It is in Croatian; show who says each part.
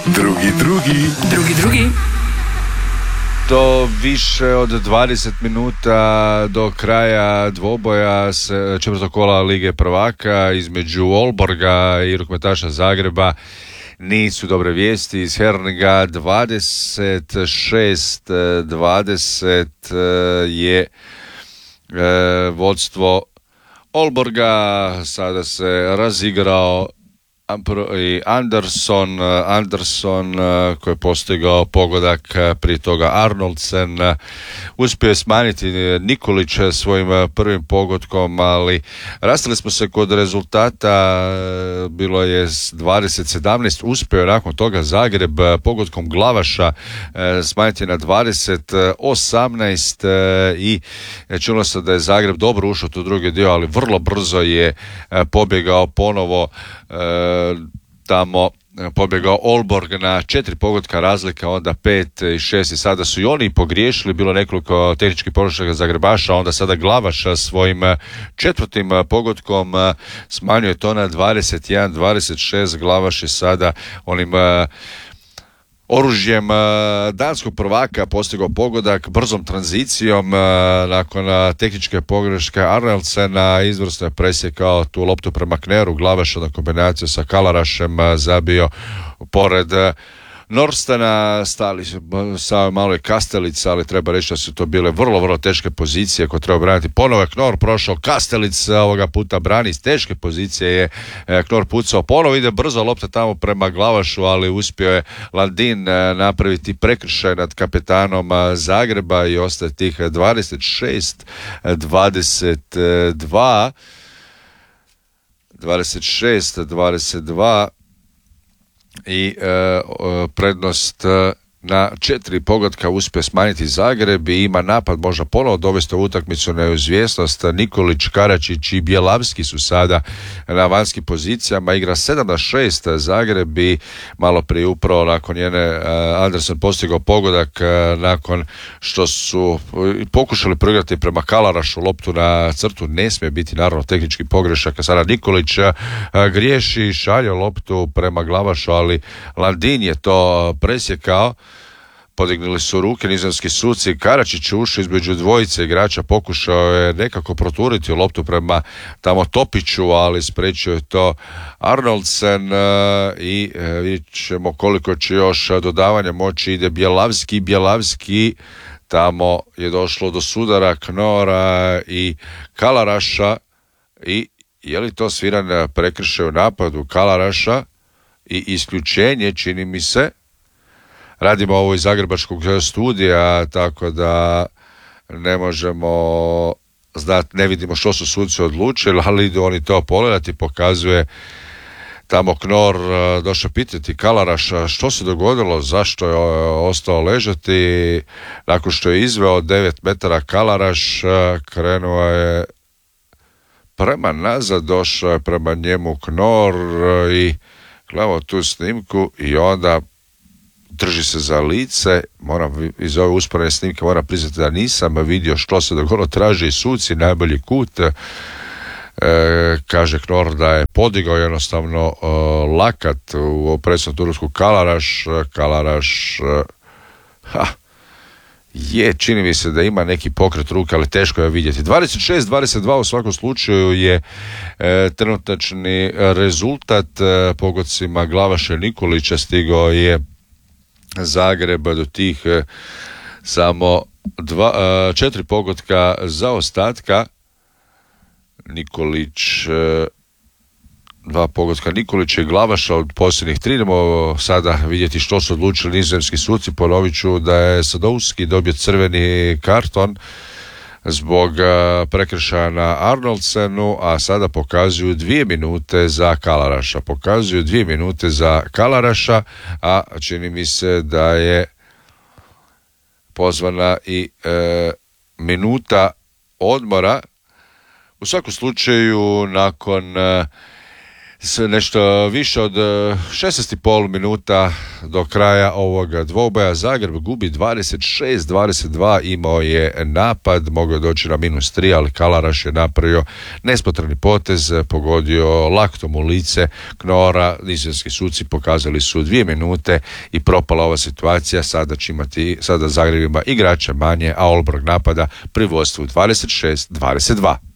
Speaker 1: Drugi.
Speaker 2: Do više od 20 minuta do kraja dvoboja četvrtog kola Lige prvaka između Olborga i rukometaša Zagreba. Nisu dobre vijesti iz Herninga. 26-20 je vodstvo Olborga. Sada se razigrao i Anderson koji je postigao pogodak, prije toga Arnoldsen uspio je smanjiti Nikolić svojim prvim pogodkom, ali rastali smo se kod rezultata, bilo je 20-17, uspio je nakon toga Zagreb pogodkom Glavaša smanjiti na 20-18 i čulo se da je Zagreb dobro ušao u drugi dio, ali vrlo brzo je pobjegao ponovo tamo pobjegao Olborg na 4 pogotka razlika, onda 5 i 6 i sada su i oni pogriješili, bilo nekoliko tehničkih pogrešaka Zagrebaša, onda sada Glavaš svojim četvrtim pogodkom smanjuje to na 21-26. Glavaš je sada onim oružjem danskog prvaka postigao pogodak brzom tranzicijom nakon tehničke pogreške Arnoldsena, izvrsno je presjekao tu loptu prema Kneru. Glavaš na kombinaciju sa Kalarašem zabio pored Norstana, stali sa malo je Kastelica, ali treba reći da su to bile vrlo, vrlo teške pozicije koje treba braniti. Ponovo je Knor prošao, Kastelic ovoga puta brani iz teške pozicije, je Knor pucao, ponovo ide brzo lopta tamo prema Glavašu, ali uspio je Landin napraviti prekršaj nad kapetanom Zagreba i ostaje tih 26-22 i prednost na 4 pogotka uspije smanjiti Zagreb i ima napad, možda ponovo dovesti u utakmicu neizvjesnost. Nikolić, Karačić i Bjelavski su sada na vanjskim pozicijama, igra 7-6 Zagreb i malo prije upravo nakon njene Anderson postigao pogodak nakon što su pokušali proigrati prema Kalarašu loptu na crtu, ne smije biti naravno tehnički pogrešak, a sada Nikolić griješi, šalje loptu prema Glavašu, ali Landin je to presjekao. Podignuli su ruke nizozemski suci, Karačić ušao između dvojice igrača, pokušao je nekako proturiti loptu prema tamo Topiću, ali spriječio je to Arnoldsen i vidjet ćemo koliko će još dodavanja moći. Ide Bjelavski, tamo je došlo do sudara Knora i Kalaraša i je li to sviran prekršaj u napadu Kalaraša i isključenje, čini mi se. Radimo ovo iz zagrebačkog studija, tako da ne možemo znati, ne vidimo što su suci odlučili, ali idu oni to pogledati, pokazuje tamo Knor došao pitati Kalaraša što se dogodilo, zašto je ostao ležati. Nakon što je izveo 9 metara Kalaraš, krenuo je prema nazad, došao je prema njemu Knor i gledamo tu snimku i onda drži se za lice. Moram iz ove usporedne snimke moram priznati da nisam vidio što se dogodilo, traži i suci najbolji kut. Kaže Knor da je podigao jednostavno lakat u presnom Tursku Kalaraš je, čini mi se da ima neki pokret ruke, ali teško je vidjeti. 26-22 u svakom slučaju je trenutačni rezultat. Pogodcima Glavaša Nikolića stigao je Zagreb do tih samo 4 pogotka zaostatka. Nikolić 2 pogotka Nikolića i Glavaša od posljednjih 3. Idemo sada vidjeti što su odlučili nizozemski suci. Ponovit ću da je Sadowski dobio crveni karton zbog prekršaja na Arnoldsenu, a sada pokazuju 2 minute za Kalaraša. A čini mi se da je pozvana i minuta odmora. U svakom slučaju nakon nešto više od 16,5 minuta do kraja ovoga dvoboja. Zagreb gubi 26-22, imao je napad, mogao je doći na -3, ali Kalaraš je napravio nespotrebni potez, pogodio laktom u lice Knora. Nizozemski suci pokazali su 2 minute i propala ova situacija. Sada Zagreb ima igrača manje, a Olbrog napada pri vodstvu 26-22.